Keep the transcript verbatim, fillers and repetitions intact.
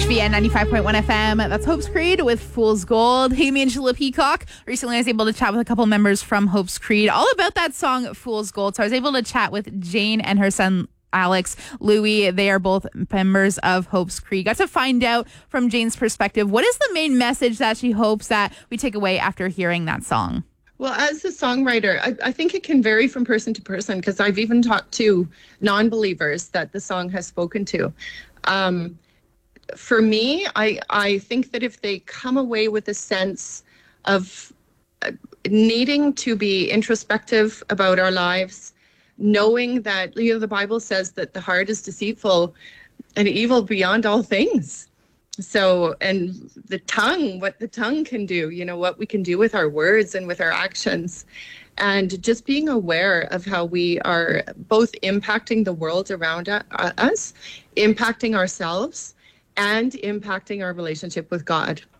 B N ninety-five point one F M. That's Hope's Creed with Fool's Gold. Hey, me, Angela Peacock. Recently, I was able to chat with a couple members from Hope's Creed all about that song, Fool's Gold. So I was able to chat with Jane and her son, Alex, Louis. They are both members of Hope's Creed. Got to find out from Jane's perspective, what is the main message that she hopes that we take away after hearing that song? Well, as a songwriter, I, I think it can vary from person to person, because I've even talked to non-believers that the song has spoken to. Um, for me, I, I think that if they come away with a sense of needing to be introspective about our lives, knowing that, you know, the Bible says that the heart is deceitful and evil beyond all things. So, and the tongue, what the tongue can do, you know, what we can do with our words and with our actions, and just being aware of how we are both impacting the world around us, impacting ourselves, and impacting our relationship with God.